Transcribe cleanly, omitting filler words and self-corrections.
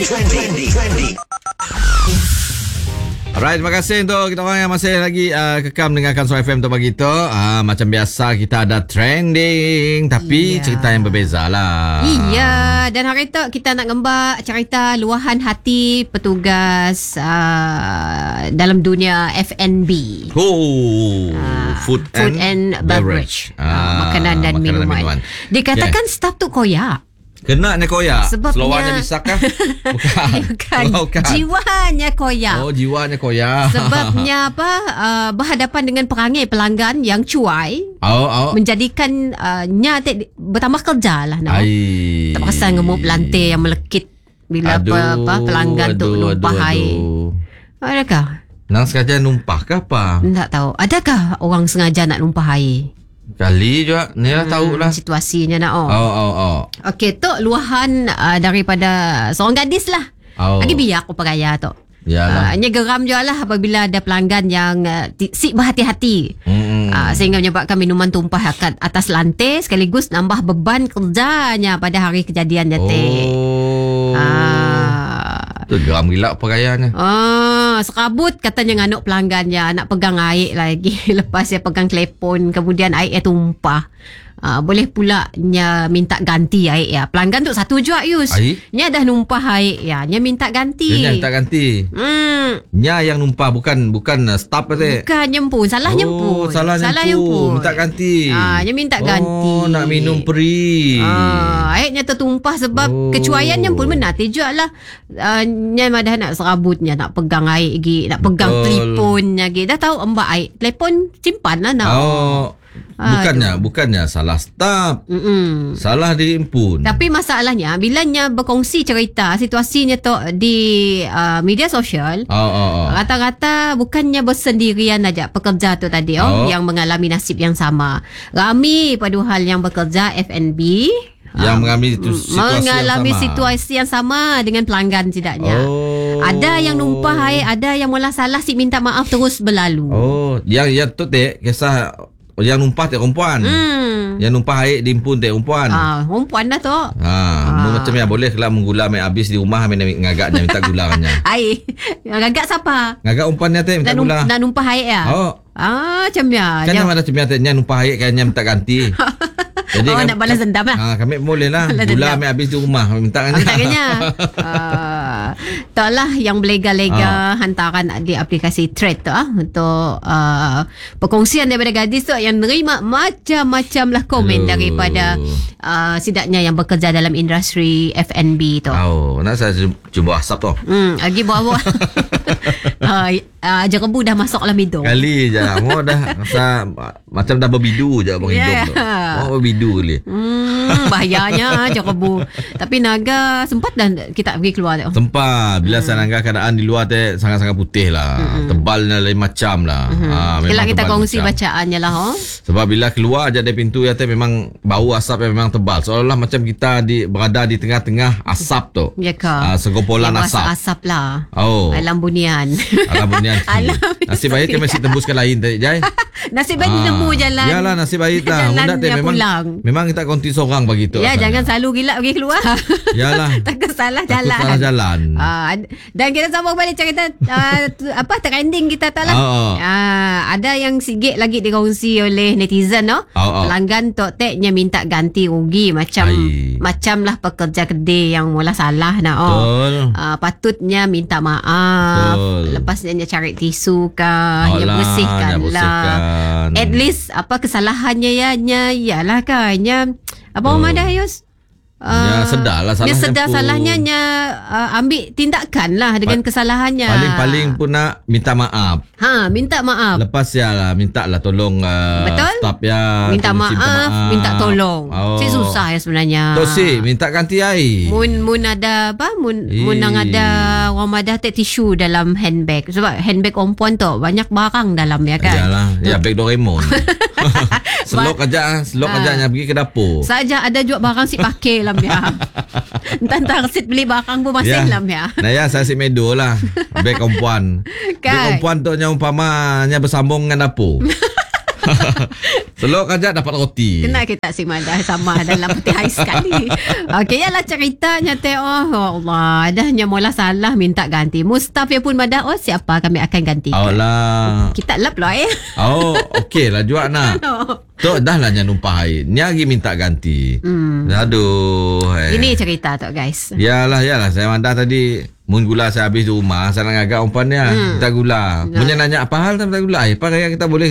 Alright, terima kasih untuk kita orang yang masih lagi kekam dengarkan Suara FM untuk pagi tu. Macam biasa kita ada trending, tapi cerita yang berbeza lah. Iya, dan hari tu kita nak gambar cerita luahan hati petugas dalam dunia F&B. Food and beverage. Makanan dan minuman. Dikatakan staff tu koyak. Kena ni koyak. Sebabnya Selawanya bisakah? Bukan. Jiwanya koyak. Oh, jiwanya koyak. Sebabnya apa? Berhadapan dengan perangai pelanggan yang cuai. Menjadikan bertambah kerja lah. Tak pasal ngemuk lantai yang melekit bila pelanggan tu numpah air. Adakah? Nang sengaja numpah ke apa? Tak tahu. Adakah orang sengaja nak numpah air? Kali juga ni lah tahu lah situasinya nak. Okey, tu luahan daripada seorang gadis lah. Lagi biar aku peraya tu. Hanya geram je lah apabila ada pelanggan yang si berhati-hati. Sehingga menyebabkan minuman tumpah kat atas lantai sekaligus nambah beban kerjanya pada hari kejadian tu geram gila perayaan. Serabut katanya nganuk pelanggannya nak pegang air lagi. Lepas dia pegang telepon, kemudian air tumpah. Boleh pula nya minta ganti air ya. Pelanggan tu satu je Yus. Nya dah numpah air ya, nya minta ganti. Nya minta ganti. Nya yang numpah bukan staff kata. Bukan nyempun, salah nyempun. Salah nyempun. Minta ganti. Nya minta ganti. Nak minum peri. Airnya tertumpah sebab kecuaian nyempun benar lah. Nya madah nak serabutnya, nak pegang air lagi, nak pegang telefonnya lagi. Dah tahu mbak air, telefon simpan lah nak. Bukannya salah staff. Salah diri pun. Tapi masalahnya bilanya berkongsi cerita situasinya tu di media sosial. Rata-rata bukannya bersendirian aja pekerja tu tadi yang mengalami nasib yang sama. Ramai pada hal yang bekerja F&B yang mengalami situasi yang sama dengan pelanggan tidaknya. Ada yang numpah air, ada yang mula salah si minta maaf terus berlalu. Yang tu kisah yang numpah tak perempuan. Yang numpah air diimpun tak perempuan. Perempuan dah tu. Macam yang boleh kalau menggula main habis di rumah main ngagaknya minta gulanya. Air. Ngagak siapa? Ngagak umpannya teh minta gula. Nak numpah air ya? Macam ya. Kan ada macam nya numpah air kayaknya minta ganti. Jadi nak balas dendam lah. Kami boleh lah. Gula main habis di rumah minta gantinya. Taklah yang berlega-lega hantaran di aplikasi Thread tu untuk perkongsian daripada gadis tu yang nerima macam-macam lah komen daripada sidaknya yang bekerja dalam industri F&B tu. Nak saya cuba asap tu. Lagi bawa jerebu dah masuk dalam hidung. Kali je mau dah rasa macam dah berbidu je abang hidung tu. Mau berbidu ni. Bahayanya jerebu. Tapi naga sempat dah kita pergi keluar tu. Sempat. Bila saya naga keadaan di luar tu sangat-sangat putih lah. Tebalnya lain macam lah. Kalau kita kongsi bacaannya lah. Sebab bila keluar je dari pintu ya tu memang bau asap yang memang tebal. Seolah-olah macam kita berada di tengah-tengah asap tu. Ya ke? Segompolan asap. Asap lah. Alam bunian. Nasib baik kan masih tembuskan lain tadi Jai. Nasib baik nemu jalan. Yalah nasib baik lah. Memang kita konti seorang begitu. Ya jangan selalu gila pergi keluar. Yalah. Takut salah jalan. Dan kita sambung balik cerita trending kita tak lah. Ada yang sikit lagi dikongsi oleh netizen pelanggan tok teknya minta ganti rugi macam lah pekerja kedai yang mula salah patutnya minta maaf. Lepas dia cari tisu kah, dia bersihkan lah. At least kesalahannya yalah kan apa orang dah Yus? Sedar lah salahnya. Dia sedar salahnya ambil tindakan lah dengan kesalahannya. Paling pun nak minta maaf. Minta maaf. Lepas minta lah tolong staff ya. Minta maaf, minta tolong. Susah ya sebenarnya. Minta ganti air. Mun ada nang ada orang madah tak tisu dalam handbag. Sebab handbag perempuan tu banyak barang dalam ya kan. Yalah, bag Doraemon. Selok aja pergi ke dapur. Saja ada juga barang si pakai lah ya. Entah resit beli barang pun masih lah ya. Nah saya si medo lah. Beg perempuan. Beg perempuan tu umpamanya bersambung dengan dapur. Selok kajak dapat roti. Kena kita si Madah sama dalam putih ais sekali. Okey, yalah ceritanya teh. Oh Allah, adanya mula salah minta ganti. Mustafa pun Madah, oh siapa kami akan ganti. Allah. Kita lap lah Oh, okey lah juga nak. Tok dah lah yang numpah air. Ni lagi minta ganti. Aduh. Ini cerita tok guys. Yalah. Saya Madah tadi mun gula saya habis di rumah, saya nak agak umpannya. Minta gula. Punya nanya apa hal tak minta gula. Apa kaya kita boleh